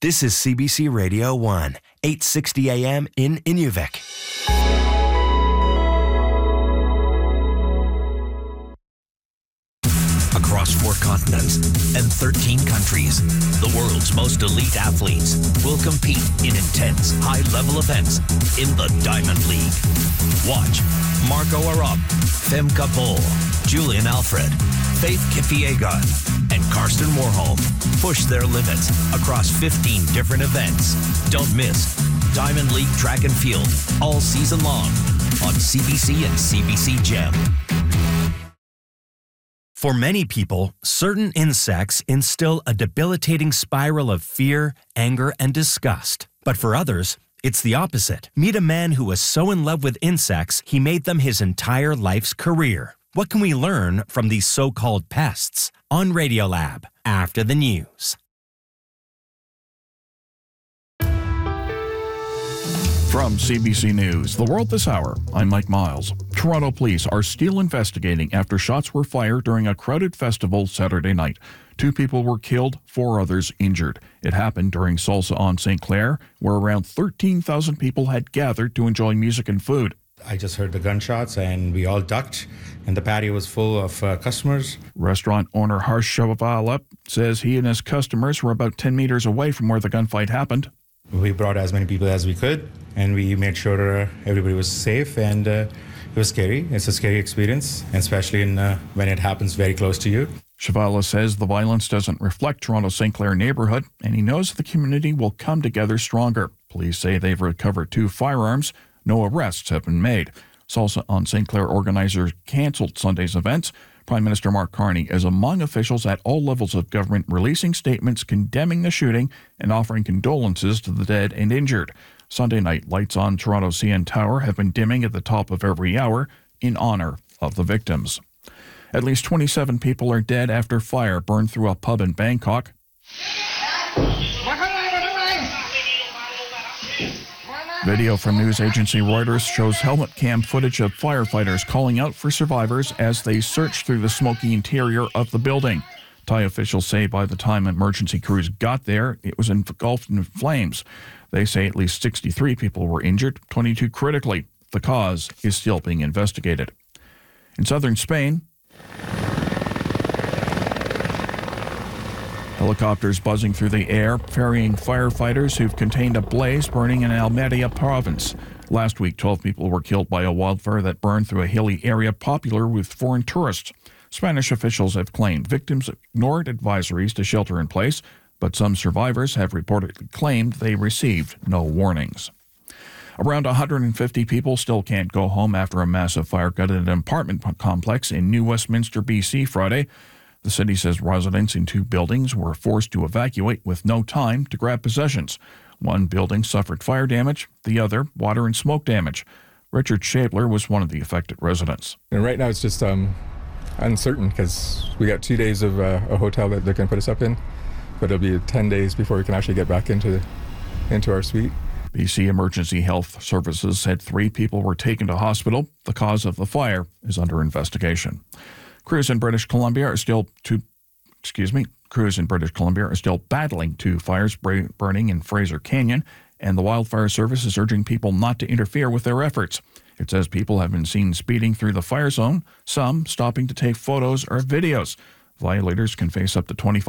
This is CBC Radio 1, 860 AM in Inuvik. Across 4 continents and 13 countries, the world's most elite athletes will compete in intense, high-level events in the Diamond League. Watch Marco Arop, Femke Bol, Julian Alfred, Faith Kipyegon, and Karsten Warholm push their limits across 15 different events. Don't miss Diamond League Track and Field all season long on CBC and CBC Gem. For many people, certain insects instill a debilitating spiral of fear, anger, and disgust. But for others, it's the opposite. Meet a man who was so in love with insects, he made them his entire life's career. What can we learn from these so-called pests? On Radiolab, after the news. From CBC News, The World This Hour, I'm Mike Miles. Toronto police are still investigating after shots were fired during a crowded festival Saturday night. 2 people were killed, 4 others injured. It happened during Salsa on St. Clair, where around 13,000 people had gathered to enjoy music and food. I just heard the gunshots and we all ducked, and the patio was full of customers. Restaurant owner Harsh Shavala says he and his customers were about 10 meters away from where the gunfight happened. We brought as many people as we could, and we made sure everybody was safe, and it was scary. It's a scary experience, especially when it happens very close to you. Shavala says the violence doesn't reflect Toronto's St. Clair neighborhood, and he knows the community will come together stronger. Police say they've recovered 2 firearms. No arrests have been made. Salsa on St. Clair organizers canceled Sunday's events. Prime Minister Mark Carney is among officials at all levels of government releasing statements condemning the shooting and offering condolences to the dead and injured. Sunday night, lights on Toronto's CN Tower have been dimming at the top of every hour in honor of the victims. At least 27 people are dead after fire burned through a pub in Bangkok. Video from news agency Reuters shows helmet cam footage of firefighters calling out for survivors as they search through the smoky interior of the building. Thai officials say by the time emergency crews got there, it was engulfed in flames. They say at least 63 people were injured, 22 critically. The cause is still being investigated. In southern Spain, helicopters buzzing through the air, ferrying firefighters who've contained a blaze burning in Almeria province. Last week, 12 people were killed by a wildfire that burned through a hilly area popular with foreign tourists. Spanish officials have claimed victims ignored advisories to shelter in place, but some survivors have reportedly claimed they received no warnings. Around 150 people still can't go home after a massive fire gutted an apartment complex in New Westminster, BC, Friday. The city says residents in 2 buildings were forced to evacuate with no time to grab possessions. One building suffered fire damage, the other water and smoke damage. Richard Shabler was one of the affected residents. And right now it's just uncertain because we got 2 days of a hotel that they can put us up in, but it'll be 10 days before we can actually get back into our suite. BC Emergency Health Services said 3 people were taken to hospital. The cause of the fire is under investigation. Crews in British Columbia are still battling 2 fires burning in Fraser Canyon, and the Wildfire Service is urging people not to interfere with their efforts. It says people have been seen speeding through the fire zone, some stopping to take photos or videos. Violators can face up to 25